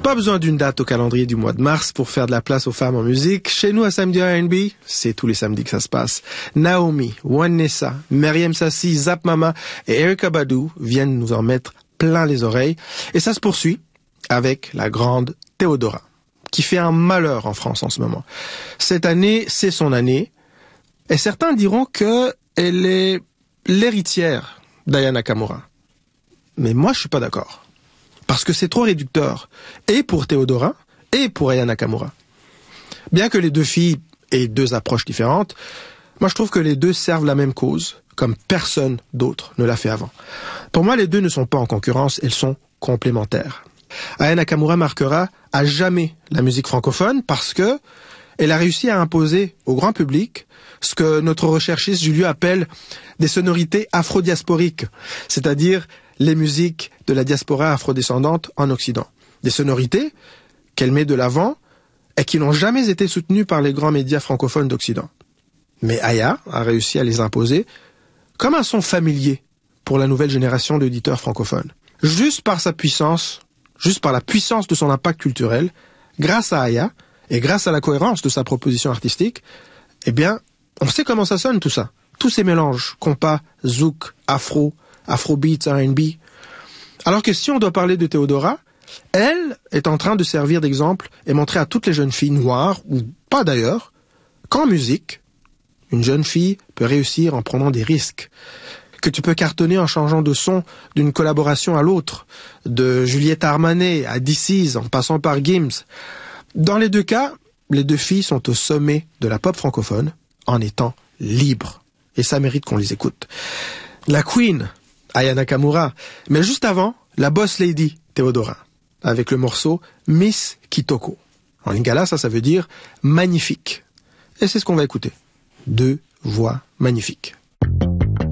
Pas besoin d'une date au calendrier du mois de mars pour faire de la place aux femmes en musique. Chez nous, à Samedi R&B, c'est tous les samedis que ça se passe. Naomi, Wanessa, Myriam Sassi, Zap Mama et Erykah Badu viennent nous en mettre plein les oreilles. Et ça se poursuit avec la grande Théodora, qui fait un malheur en France en ce moment. Cette année, c'est son année. Et certains diront que elle est l'héritière d'Aya Nakamura. Mais moi, je suis pas d'accord. Parce que c'est trop réducteur, et pour Théodora, et pour Aya Nakamura. Bien que les deux filles aient deux approches différentes, moi je trouve que les deux servent la même cause, comme personne d'autre ne l'a fait avant. Pour moi, les deux ne sont pas en concurrence, elles sont complémentaires. Aya Nakamura marquera à jamais la musique francophone parce que elle a réussi à imposer au grand public ce que notre recherchiste Julio appelle des sonorités afro-diasporiques, c'est-à-dire les musiques de la diaspora afrodescendante en Occident. Des sonorités qu'elle met de l'avant et qui n'ont jamais été soutenues par les grands médias francophones d'Occident. Mais Aya a réussi à les imposer comme un son familier pour la nouvelle génération d'auditeurs francophones. Juste par sa puissance, juste par la puissance de son impact culturel, grâce à Aya et grâce à la cohérence de sa proposition artistique, eh bien, on sait comment ça sonne tout ça. Tous ces mélanges, compas, zouk, afrobeats, R&B. Alors que si on doit parler de Théodora, elle est en train de servir d'exemple et montrer à toutes les jeunes filles noires, ou pas d'ailleurs, qu'en musique, une jeune fille peut réussir en prenant des risques. Que tu peux cartonner en changeant de son d'une collaboration à l'autre, de Juliette Armanet à DC's en passant par Gims. Dans les deux cas, les deux filles sont au sommet de la pop francophone en étant libres. Et ça mérite qu'on les écoute. La Queen, Aya Nakamura, mais juste avant, la Boss Lady, Théodora, avec le morceau Miss Kitoko. En lingala, ça veut dire magnifique. Et c'est ce qu'on va écouter. Deux voix magnifiques.